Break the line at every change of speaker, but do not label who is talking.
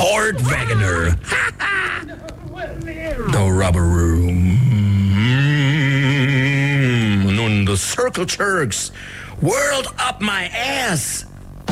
Lord Wegener. The Rubber Room. Nun, The Circle Jerks. World Up My Ass.